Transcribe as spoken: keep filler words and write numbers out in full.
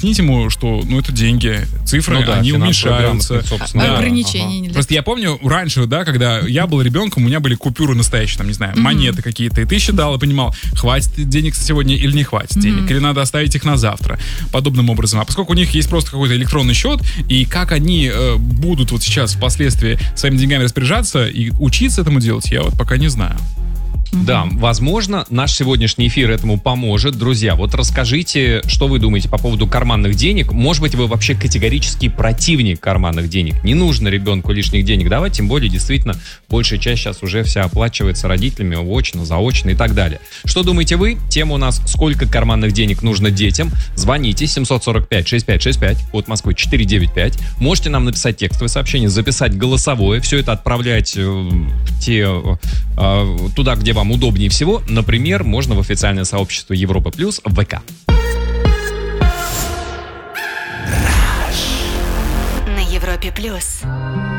объяснить ему, что, ну, это деньги, цифры, ну, да, они уменьшаются. Да. Ограничения. Ага. Просто я помню, раньше, да, когда я был ребенком, у меня были купюры настоящие, там, не знаю, mm-hmm. монеты какие-то, и ты считал и понимал, хватит денег сегодня или не хватит mm-hmm. денег, или надо оставить их на завтра, подобным образом. А поскольку у них есть просто какой-то электронный счет, и как они э, будут вот сейчас впоследствии своими деньгами распоряжаться и учиться этому делать, я вот пока не знаю. Да, возможно, наш сегодняшний эфир этому поможет. Друзья, вот расскажите, что вы думаете по поводу карманных денег. Может быть, вы вообще категорический противник карманных денег. Не нужно ребенку лишних денег давать, тем более, действительно, большая часть сейчас уже вся оплачивается родителями, очно, заочно и так далее. Что думаете вы? Тема у нас «Сколько карманных денег нужно детям?» Звоните семь сорок пять шестьдесят пять шестьдесят пять, код Москвы четыреста девяносто пять. Можете нам написать текстовое сообщение, записать голосовое, все это отправлять э, те, э, туда, где вам вам удобнее всего, например, можно в официальное сообщество Европа Плюс в ВК. На Европе Плюс.